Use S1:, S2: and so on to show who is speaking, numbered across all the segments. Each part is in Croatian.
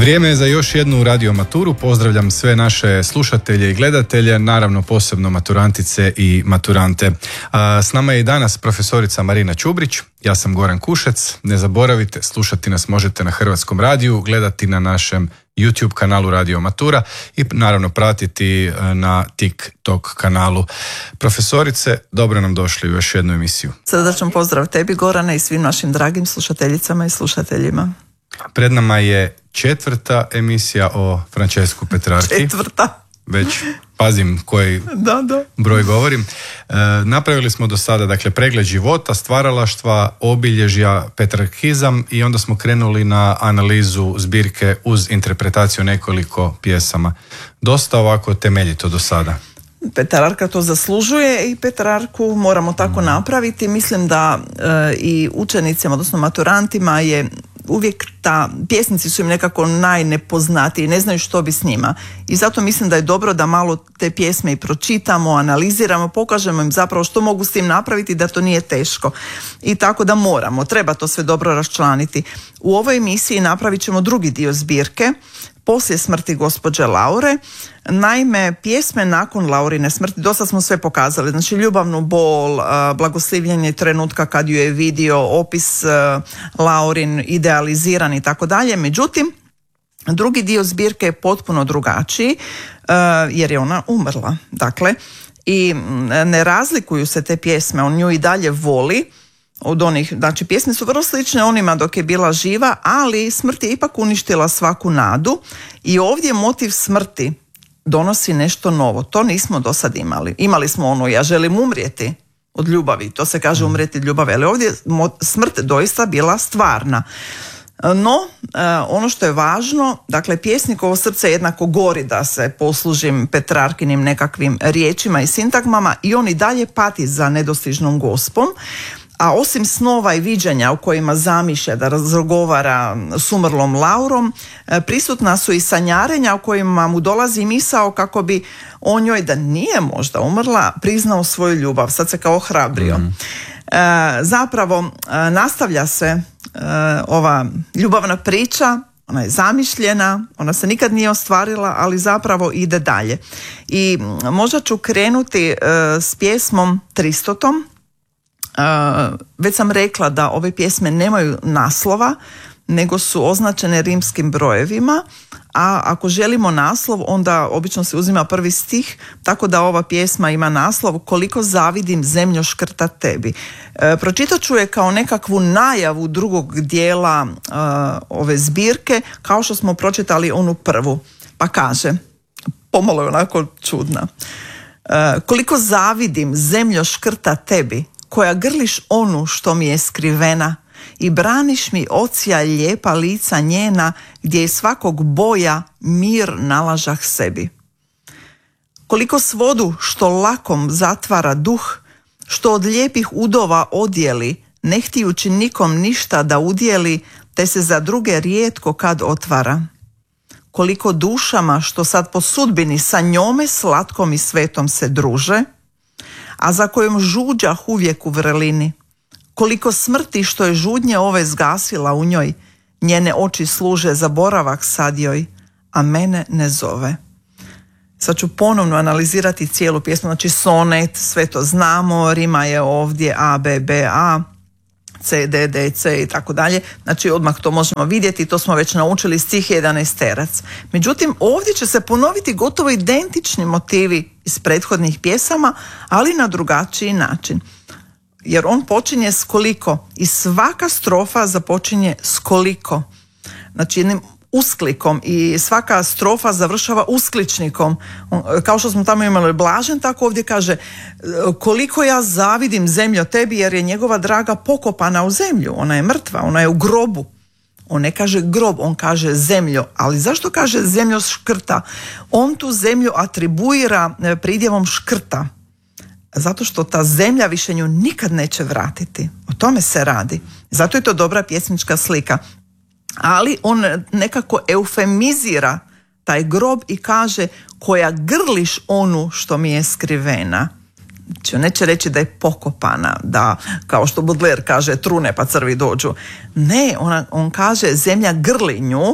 S1: Vrijeme je za još jednu radio maturu. Pozdravljam sve naše slušatelje i gledatelje, naravno posebno maturantice i maturante. S nama je i danas profesorica Marina Čubrić, ja sam Goran Kušec. Ne zaboravite, slušati nas možete na Hrvatskom radiju, gledati na našem YouTube kanalu Radio Matura i naravno pratiti na TikTok kanalu. Profesorice, dobro nam došli u još jednu emisiju.
S2: Srdačan pozdrav tebi, Gorane, i svim našim dragim slušateljicama i slušateljima.
S1: Pred nama je 4. emisija o Francesku Petrarki.
S2: 4.
S1: Već pazim koji broj govorim. Napravili smo do sada pregled života, stvaralaštva, obilježja, petrarkizam i onda smo krenuli na analizu zbirke uz interpretaciju nekoliko pjesama. Dosta ovako temeljito do sada.
S2: Petrarka to zaslužuje i Petrarku moramo tako napraviti. Mislim da i učenicima, odnosno maturantima je uvijek pjesnici su im nekako najnepoznatiji, ne znaju što bi s njima. I zato mislim da je dobro da malo te pjesme i pročitamo, analiziramo, pokažemo im zapravo što mogu s tim napraviti, da to nije teško. I tako da treba to sve dobro raščlaniti. U ovoj emisiji napravit ćemo drugi dio zbirke, poslije smrti gospođe Laure. Naime, pjesme nakon Laurine smrti, dosta smo sve pokazali, znači ljubavnu bol, blagoslivljenje trenutka kad ju je vidio, opis Laurin idealiziran i tako dalje. Međutim, drugi dio zbirke je potpuno drugačiji jer je ona umrla. Dakle, i ne razlikuju se te pjesme, on nju i dalje voli od onih, znači pjesme su vrlo slične onima dok je bila živa, ali smrt je ipak uništila svaku nadu i ovdje motiv smrti donosi nešto novo. To nismo do sad imali. Imali smo ono, ja želim umrijeti od ljubavi, to se kaže umrijeti od ljubavi, ali ovdje smrt doista bila stvarna. No, ono što je važno, dakle, pjesnikovo srce jednako gori, da se poslužim Petrarkinim nekakvim riječima i sintagmama, i on i dalje pati za nedostižnom gospom. A osim snova i viđenja u kojima zamišlja da razgovara s umrlom Laurom, prisutna su i sanjarenja u kojima mu dolazi misao kako bi on njoj, da nije možda umrla, priznao svoju ljubav. Sad se kao ohrabrio. Zapravo nastavlja se ova ljubavna priča, ona je zamišljena, ona se nikad nije ostvarila, ali zapravo ide dalje. I možda ću krenuti s pjesmom 300. Već sam rekla da ove pjesme nemaju naslova, nego su označene rimskim brojevima, a ako želimo naslov, onda obično se uzima prvi stih, tako da ova pjesma ima naslov Koliko zavidim zemljo škrta tebi. Pročitat ću je kao nekakvu najavu drugog dijela ove zbirke, kao što smo pročitali onu prvu. Pa kaže, pomalo je onako čudna. Koliko zavidim zemljo škrta tebi, koja grliš onu što mi je skrivena i braniš mi ocija lijepa lica njena, gdje iz svakog boja mir nalažah sebi. Koliko svodu što lakom zatvara duh, što od lijepih udova odjeli, ne htijući nikom ništa da udjeli, te se za druge rijetko kad otvara. Koliko dušama što sad po sudbini sa njome slatkom i svetom se druže, a za kojom žuđah uvijek u vrelini. Koliko smrti što je žudnje ove zgasila u njoj, njene oči služe za boravak sad joj, a mene ne zove. Sad ću ponovno analizirati cijelu pjesmu, znači sonet, sve to znamo, rima je ovdje A, B, B, A, C, D, D, C i tako dalje. Znači odmah to možemo vidjeti, to smo već naučili, stih 11. Međutim, ovdje će se ponoviti gotovo identični motivi iz prethodnih pjesama, ali na drugačiji način. Jer on počinje s koliko i svaka strofa započinje s koliko. Znači jednim usklikom i svaka strofa završava uskličnikom. Kao što smo tamo imali blažen, tako ovdje kaže koliko ja zavidim zemljo tebi, jer je njegova draga pokopana u zemlju. Ona je mrtva, ona je u grobu. On ne kaže grob, on kaže zemljo. Ali zašto kaže zemljo škrta? On tu zemlju atribuira pridjevom škrta. Zato što ta zemlja više nju nikad neće vratiti. O tome se radi. Zato je to dobra pjesnička slika. Ali on nekako eufemizira taj grob i kaže koja grliš onu što mi je skrivena. Znači, on neće reći da je pokopana, da, kao što Baudelaire kaže, trune pa crvi dođu. Ne, on kaže zemlja grli nju,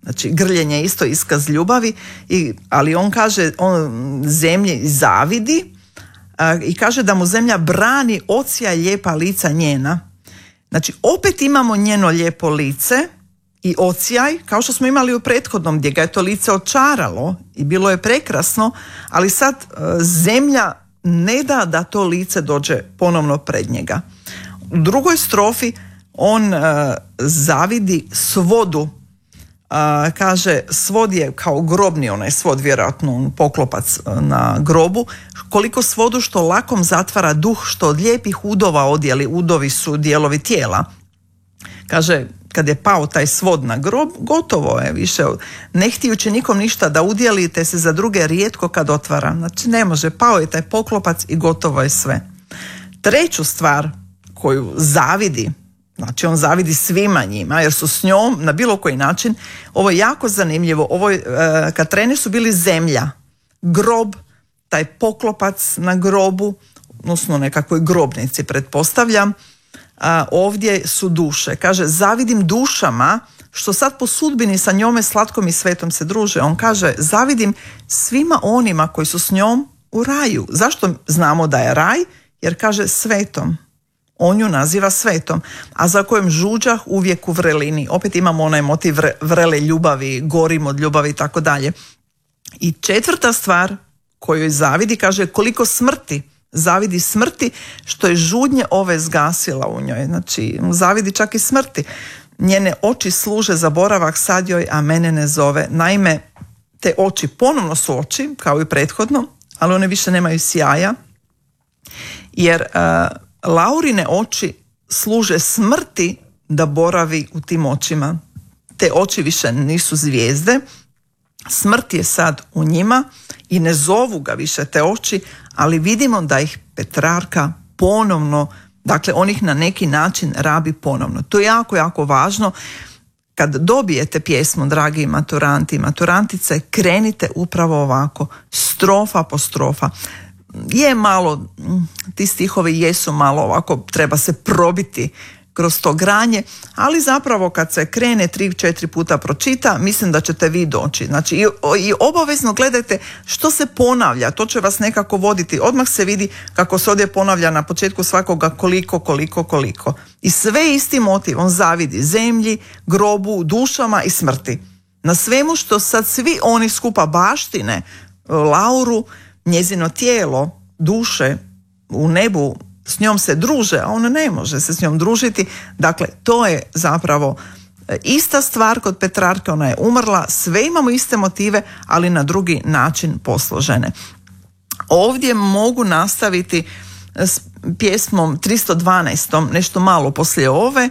S2: Znači grljenje je isto iskaz ljubavi, ali on kaže, on zemlji zavidi i kaže da mu zemlja brani ocija lijepa lica njena. Znači opet imamo njeno lijepo lice i ocijaj, kao što smo imali u prethodnom gdje ga je to lice očaralo i bilo je prekrasno, ali sad zemlja ne da da to lice dođe ponovno pred njega. U drugoj strofi on zavidi svodu. Kaže, svod je kao grobni onaj svod, vjerojatno poklopac na grobu, koliko svodu što lakom zatvara duh, što od lijepih udova odjeli, udovi su dijelovi tijela. Kaže, kad je pao taj svod na grob, gotovo je više, ne htijući nikom ništa da udjelite se za druge rijetko kad otvara. Znači ne može, pao je taj poklopac i gotovo je sve. Treću stvar koju zavidi, znači on zavidi svima njima jer su s njom na bilo koji način, ovo je jako zanimljivo, ovo je, Katrene su bili zemlja, grob, taj poklopac na grobu, odnosno nekakvoj grobnici pretpostavljam, ovdje su duše. Kaže, zavidim dušama što sad po sudbini sa njome slatkom i svetom se druže. On kaže, zavidim svima onima koji su s njom u raju. Zašto znamo da je raj? Jer kaže svetom. On ju naziva svetom, a za kojem žuđah uvijek u vrelini. Opet imamo onaj motiv vrele ljubavi, gorim od ljubavi i tako dalje. I četvrta stvar koju zavidi, kaže, koliko smrti, zavidi smrti što je žudnje ove zgasila u njoj. Znači, zavidi čak i smrti. Njene oči služe za boravak sad joj, a mene ne zove. Naime, te oči ponovno su oči, kao i prethodno, ali one više nemaju sjaja, jer Laurine oči služe smrti da boravi u tim očima. Te oči više nisu zvijezde, smrt je sad u njima i ne zovu ga više te oči, ali vidimo da ih Petrarka ponovno, dakle on ih na neki način rabi ponovno. To je jako, jako važno. Kad dobijete pjesmu, dragi maturanti i maturantice, krenite upravo ovako, strofa po strofa. Je malo, ti stihovi jesu malo ovako, treba se probiti kroz to granje, ali zapravo kad se krene 3-4 puta pročita, mislim da ćete vi doći. Znači i obavezno gledajte što se ponavlja, to će vas nekako voditi. Odmah se vidi kako se ovdje ponavlja na početku svakoga koliko. I sve isti motiv, on zavidi zemlji, grobu, dušama i smrti. Na svemu što sad svi oni skupa baštine, Lauru, njezino tijelo, duše u nebu, s njom se druže, a on ne može se s njom družiti. Dakle, to je zapravo ista stvar kod Petrarke, ona je umrla, sve imamo iste motive, ali na drugi način posložene. Ovdje mogu nastaviti s pjesmom 312, nešto malo poslije ove,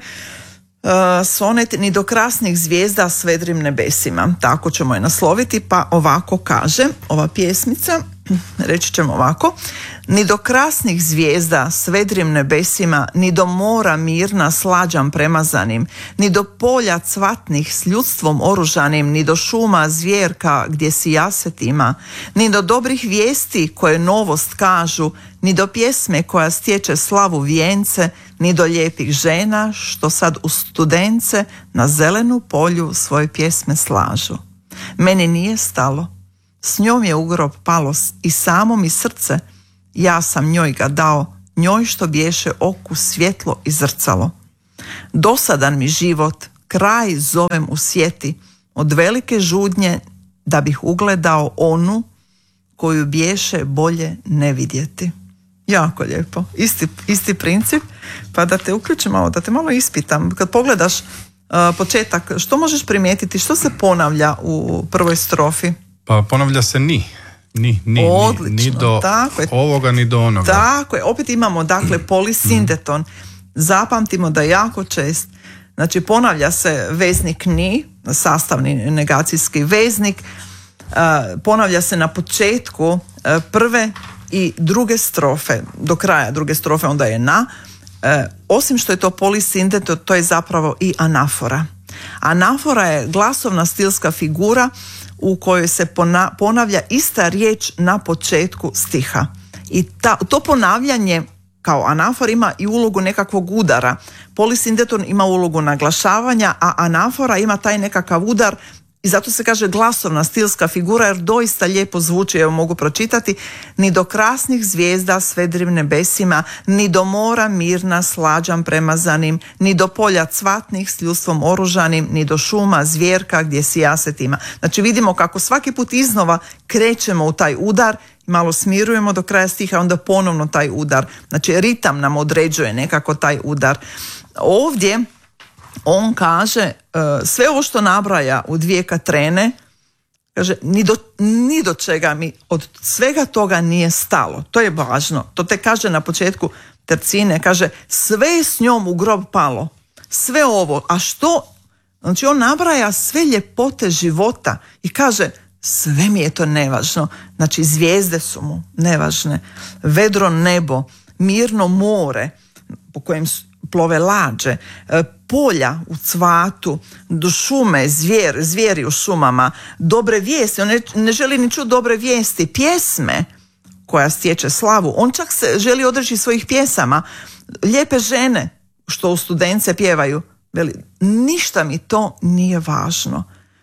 S2: sonet Ni do krasnih zvijezda s vedrim nebesima. Tako ćemo je nasloviti, pa ovako kaže ova pjesmica, reći ćemo ovako: ni do krasnih zvijezda s vedrim nebesima, ni do mora mirna slađam premazanim, ni do polja cvatnih s ljudstvom oružanim, ni do šuma zvjerka gdje si jaset ima, ni do dobrih vijesti koje novost kažu, ni do pjesme koja stječe slavu vijence, ni do lijepih žena što sad u studence na zelenu polju svoje pjesme slažu. Meni nije stalo, s njom je u grob palo i samo mi srce, ja sam njoj ga dao, njoj što bješe oku svjetlo i zrcalo. Dosadan mi život, kraj zovem u sjeti, od velike žudnje da bih ugledao onu koju bješe bolje ne vidjeti. Jako lijepo, isti princip, pa da te uključim malo, da te malo ispitam. Kad pogledaš početak, što možeš primijetiti, što se ponavlja u prvoj strofi?
S1: Pa ponavlja se ni do ovoga, ni do onoga.
S2: Tako je, opet imamo dakle polisindeton. Zapamtimo da je jako čest. Znači ponavlja se veznik ni, sastavni negacijski veznik, ponavlja se na početku prve i druge strofe, do kraja druge strofe onda je na. Osim što je to polisindeton, to je zapravo i anafora. Anafora je glasovna stilska figura u kojoj se ponavlja ista riječ na početku stiha. I to ponavljanje kao anafor ima i ulogu nekakvog udara. Polisindeton ima ulogu naglašavanja, a anafora ima taj nekakav udar I zato se kaže glasovna stilska figura, jer doista lijepo zvuči, evo mogu pročitati: ni do krasnih zvijezda s vedrim nebesima, ni do mora mirna s lađam premazanim, ni do polja cvatnih s ljudstvom oružanim, ni do šuma zvjerka gdje sijaset ima. Znači vidimo kako svaki put iznova krećemo u taj udar, malo smirujemo do kraja stiha, onda ponovno taj udar. Znači ritam nam određuje nekako taj udar. Ovdje on kaže sve ovo što nabraja u 2 Katrene, kaže ni do čega mi od svega toga nije stalo. To je važno. To te kaže na početku tercine, kaže sve je s njom u grob palo. Sve ovo, a što? Znači on nabraja sve ljepote života i kaže sve mi je to nevažno. Znači zvijezde su mu nevažne, vedro nebo, mirno more po kojem plove lađe, polja u cvatu, do šume, zvijeri u šumama, dobre vijesti. On ne želi ni čuti dobre vijesti, pjesme koja stječe slavu. On čak se želi odreći svojih pjesama. Lijepe žene što u studence pjevaju, veli, ništa mi to nije važno.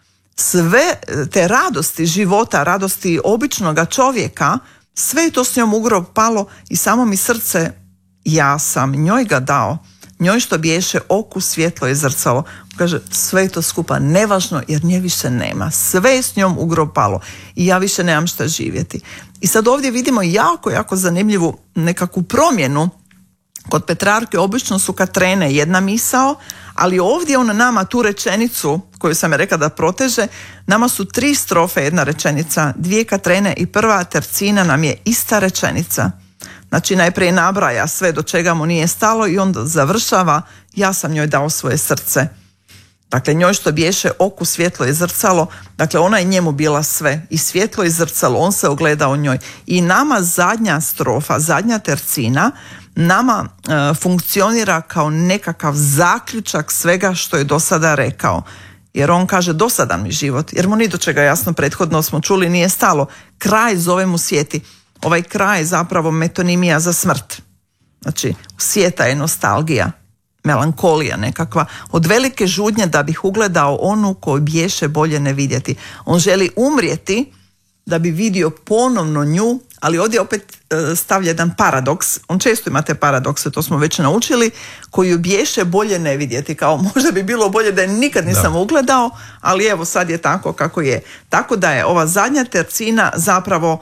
S2: Sve te radosti života, radosti običnoga čovjeka, sve je to s njom u grob palo i samo mi srce, ja sam njoj ga dao, njoj što biješe oku svjetlo i zrcalo. Kaže, sve je to skupa nevažno jer nje više nema. Sve je s njom u grob palo i ja više nemam šta živjeti. I sad ovdje vidimo jako zanimljivu nekakvu promjenu. Kod Petrarke obično su Katrene jedna misao, ali ovdje on nama tu rečenicu koju sam je rekla da proteže, nama su 3 strofe, jedna rečenica, 2 Katrene i prva tercina nam je ista rečenica. Znači najprije nabraja sve do čega mu nije stalo i onda završava: ja sam njoj dao svoje srce. Dakle, njoj što biješe oku svjetlo i zrcalo, dakle ona je njemu bila sve, i svjetlo i zrcalo, on se ogledao u njoj. I nama zadnja strofa, zadnja tercina, nama funkcionira kao nekakav zaključak svega što je do sada rekao. Jer on kaže dosadan mi život, jer mu ni do čega, jasno prethodno smo čuli, nije stalo. Kraj zove mu sjeti. Ovaj kraj je zapravo metonimija za smrt. Znači, sjeta je nostalgija, melankolija nekakva, od velike žudnje da bih ugledao onu koju biješe bolje ne vidjeti. On želi umrijeti da bi vidio ponovno nju, ali ovdje opet stavlja jedan paradoks. On često ima te paradokse, to smo već naučili, koju biješe bolje ne vidjeti. Kao možda bi bilo bolje da je nikad nisam ugledao, ali evo sad je tako kako je. Tako da je ova zadnja tercina zapravo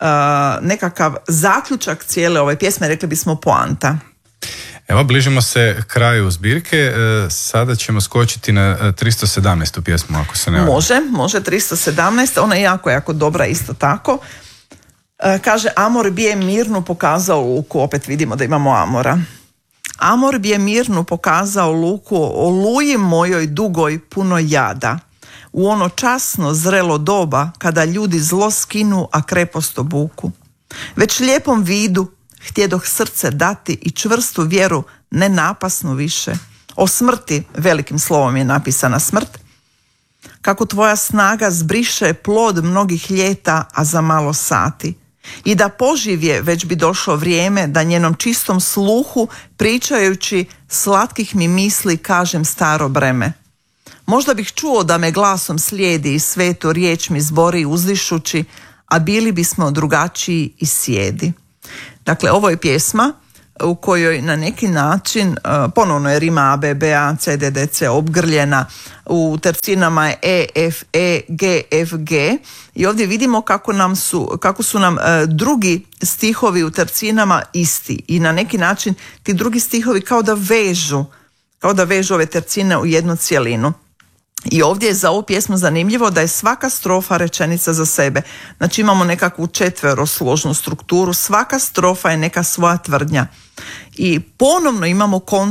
S2: nekakav zaključak cijele ove pjesme, rekli bismo poanta.
S1: Evo, bližimo se kraju zbirke, sada ćemo skočiti na 317. pjesmu, ako se ne varam.
S2: Može 317, ona je jako dobra isto tako. Kaže, Amor bi je mirnu pokazao luku, opet vidimo da imamo Amora. Amor bi je mirnu pokazao luku, oluji mojoj dugoj puno jada. U ono časno zrelo doba, kada ljudi zlo skinu, a krepost obuku. Već lijepom vidu htjedoh srce dati i čvrstu vjeru, ne napasnu više. O smrti, velikim slovom je napisana smrt, kako tvoja snaga zbriše plod mnogih ljeta, a za malo sati. I da poživje već bi došlo vrijeme da njenom čistom sluhu, pričajući slatkih mi misli, kažem staro breme. Možda bih čuo da me glasom slijedi i svetu riječ mi zbori uzdišući, a bili bismo drugačiji i sjedi. Dakle, ovo je pjesma u kojoj na neki način ponovno je rima A, B, B, A, C, D, D, C obgrljena, u tercinama je E, F, E, G, F, G i ovdje vidimo kako su nam drugi stihovi u tercinama isti i na neki način ti drugi stihovi kao da vežu ove tercine u jednu cjelinu. I ovdje je za ovu pjesmu zanimljivo da je svaka strofa rečenica za sebe. Znači imamo nekakvu četverosložnu strukturu, svaka strofa je neka svoja tvrdnja. I ponovno imamo